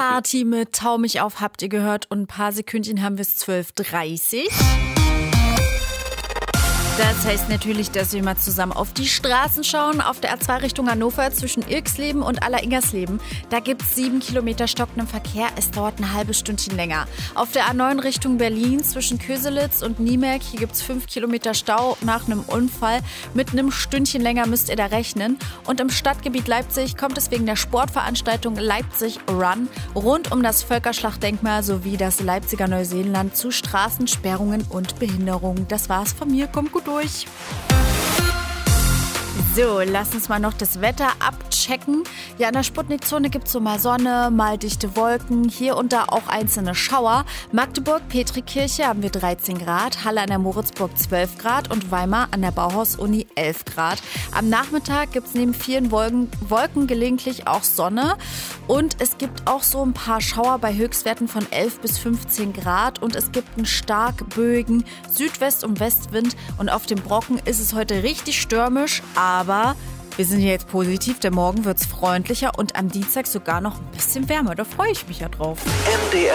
Party mit Tau mich auf, habt ihr gehört. Und ein paar Sekündchen haben wir es 12:30. Das heißt natürlich, dass wir mal zusammen auf die Straßen schauen. Auf der A2 Richtung Hannover zwischen Irksleben und Aller-Ingersleben. Da gibt es 7 Kilometer stockenden Verkehr. Es dauert ein halbes Stündchen länger. Auf der A9 Richtung Berlin zwischen Köselitz und Niemerk. Hier gibt es 5 Kilometer Stau nach einem Unfall. Mit einem Stündchen länger müsst ihr da rechnen. Und im Stadtgebiet Leipzig kommt es wegen der Sportveranstaltung Leipzig Run rund um das Völkerschlachtdenkmal sowie das Leipziger Neuseeland zu Straßensperrungen und Behinderungen. Das war's von mir. Kommt gut durch. So, lass uns mal noch das Wetter abchecken. Ja, in der Sputnik-Zone gibt es so mal Sonne, mal dichte Wolken, hier und da auch einzelne Schauer. Magdeburg, Petrikirche haben wir 13 Grad, Halle an der Moritzburg 12 Grad und Weimar an der Bauhaus-Uni 11 Grad. Am Nachmittag gibt es neben vielen Wolken gelegentlich auch Sonne und es gibt auch so ein paar Schauer bei Höchstwerten von 11 bis 15 Grad und es gibt einen stark böigen Südwest- und Westwind und auf dem Brocken ist es heute richtig stürmisch, aber wir sind hier jetzt positiv, denn morgen wird es freundlicher und am Dienstag sogar noch ein bisschen wärmer. Da freue ich mich ja drauf.